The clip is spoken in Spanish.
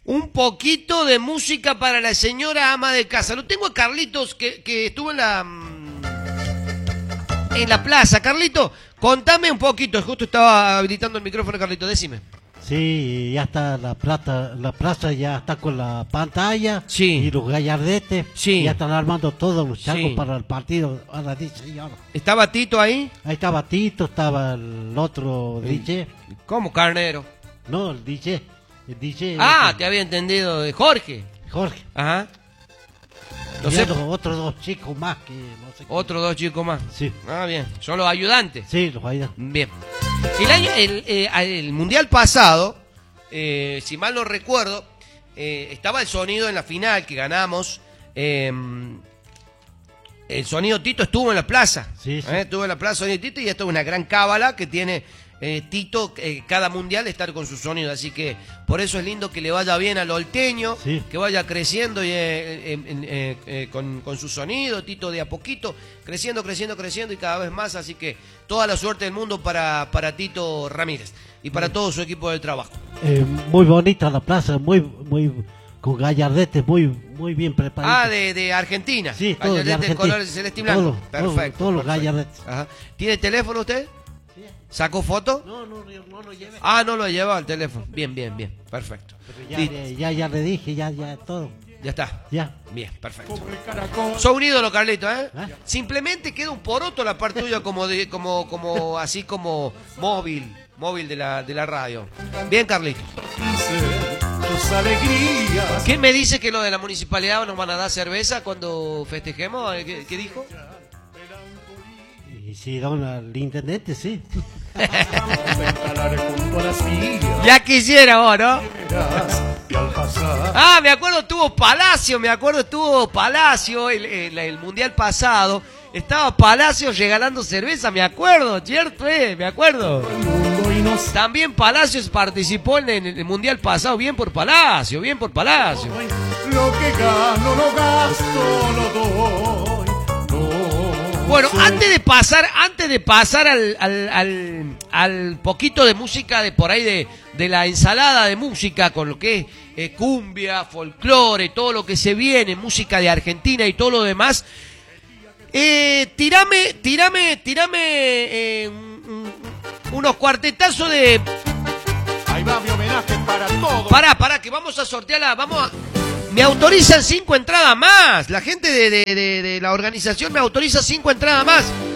Un poquito de música para la señora ama de casa. Lo tengo a Carlitos, que estuvo en la plaza. Carlito, contame un poquito. Justo estaba habilitando el micrófono, Carlito, decime. Sí, ya está la plaza ya está con la pantalla. Sí. Y los gallardetes. Sí. Ya están armando todos los changos Sí. para el partido. Ahora dice, y ahora. ¿Estaba Tito ahí? Ahí estaba Tito, estaba el otro DJ. ¿Cómo, Carnero? No, el DJ. El DJ. Ah, te había entendido de Jorge. Jorge. Ajá. No Y sé, los otros dos chicos más que no sé qué. otros dos chicos más. Sí. Ah, bien. Son los ayudantes. Sí, los ayudan. Bien. El mundial pasado, si mal no recuerdo, estaba el sonido en la final que ganamos. El sonido Tito estuvo en la plaza. Sí, sí. Estuvo en la plaza sonido Tito y esto es una gran cábala que tiene Tito cada mundial estar con su sonido. Así que por eso es lindo que le vaya bien al olteño, Sí. que vaya creciendo con su sonido. Tito de a poquito, creciendo y cada vez más. Así que toda la suerte del mundo para Tito Ramírez y para todo su equipo de trabajo. Muy bonita la plaza, muy con gallardetes, muy bien preparada. Ah, de Argentina. Sí, todo de Gallardete Argentina. color celeste y blanco. Perfecto. Todos los perfecto. gallardetes. Ajá. ¿Tiene teléfono usted? ¿Sacó foto? No lo llevé. Ah, no lo llevaba el teléfono. Bien. Perfecto. Pero ya le dije, ya todo. Ya está. Ya. Bien, perfecto. Sos un ídolo, Carlito, ¿eh? ¿Ah? Simplemente queda un poroto la parte tuya como así como móvil de la radio. Bien, Carlito. Tus alegrías. ¿Qué me dice que lo de la municipalidad nos van a dar cerveza cuando festejemos? ¿Qué dijo? Y si don al intendente, sí. Calaré junto a las vías. Ya quisiera vos, ¿no? Y al pasar Ah, me acuerdo estuvo Palacio el mundial pasado. Estaba Palacio regalando cerveza, me acuerdo, ¿cierto? Me acuerdo. el mundo y nos También Palacios participó en el mundial pasado. Bien por Palacio. doy. Lo que gano lo gasto, lo doy. No Bueno, soy- antes de pasar al poquito de música de por ahí de la ensalada de música con lo que es cumbia, folclore, todo lo que se viene, música de Argentina y todo lo demás, tirame unos cuartetazos de... Ahí va mi homenaje para todos. Pará, que vamos a sortearla, me autorizan 5 entradas más. La gente de la organización me autoriza 5 entradas más.